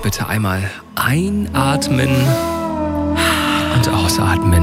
bitte einmal einatmen und ausatmen.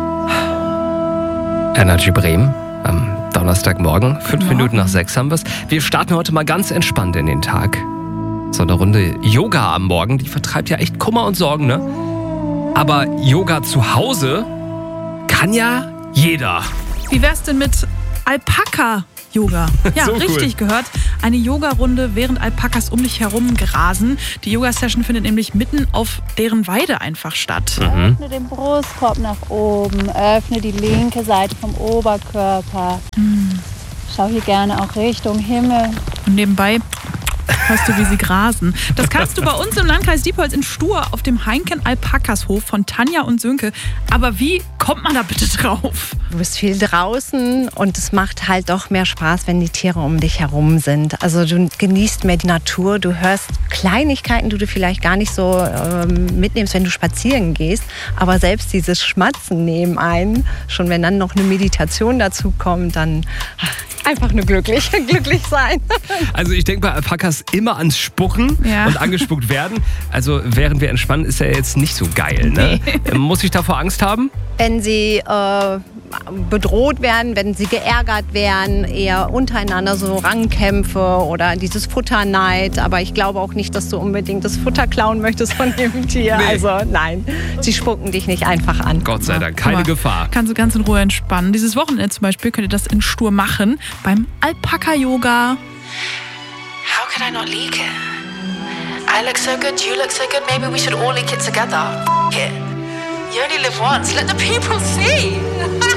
Energy Bremen am Donnerstagmorgen, 5 Minuten nach 6 haben wir es. Wir starten heute mal ganz entspannt in den Tag. So eine Runde Yoga am Morgen, die vertreibt ja echt Kummer und Sorgen, ne? Aber Yoga zu Hause kann ja jeder. Wie wär's denn mit Alpaka-Yoga? Ja, So richtig cool. gehört. Eine Yogarunde, während Alpakas um dich herum grasen. Die Yoga-Session findet nämlich mitten auf deren Weide einfach statt. Öffne den Brustkorb nach oben, öffne die linke Seite vom Oberkörper. Schau hier gerne auch Richtung Himmel. Und nebenbei hörst du, wie sie grasen. Das kannst du bei uns im Landkreis Diepholz in Stur auf dem Heinken-Alpakashof von Tanja und Sönke. Aber wie kommt man da bitte drauf? Du bist viel draußen und es macht halt doch mehr Spaß, wenn die Tiere um dich herum sind. Also du genießt mehr die Natur, du hörst Kleinigkeiten, die du vielleicht gar nicht so mitnimmst, wenn du spazieren gehst. Aber selbst dieses Schmatzen nebenein, schon wenn dann noch eine Meditation dazu kommt, dann einfach nur glücklich sein. Also ich denke bei Alpakas immer ans Spucken und angespuckt werden. Also während wir entspannen, ist ja jetzt nicht so geil, ne? Muss ich davor Angst haben? Wenn sie bedroht werden, wenn sie geärgert werden, eher untereinander so Rangkämpfe oder dieses Futterneid. Aber ich glaube auch nicht, dass du unbedingt das Futter klauen möchtest von dem Tier. Nee. Also nein, sie spucken dich nicht einfach an. Gott sei Dank, keine Guck mal, Gefahr. Kannst du ganz in Ruhe entspannen. Dieses Wochenende zum Beispiel könnt ihr das in Stur machen beim Alpaka-Yoga. How could I not leak it? I look so good, you look so good, maybe we should all leak it together. F it. You only live once, let the people see.